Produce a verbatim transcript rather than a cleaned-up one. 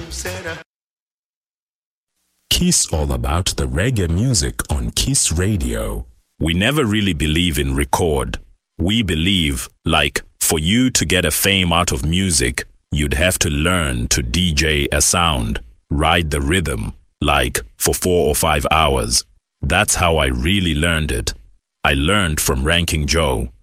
Kiss all about the reggae music on Kiss Radio. We never really believe in record. We believe, like, for you to get a fame out of music, you'd have to learn to D J a sound, ride the rhythm, like, for four or five hours. That's how I really learned it. I learned from Ranking Joe.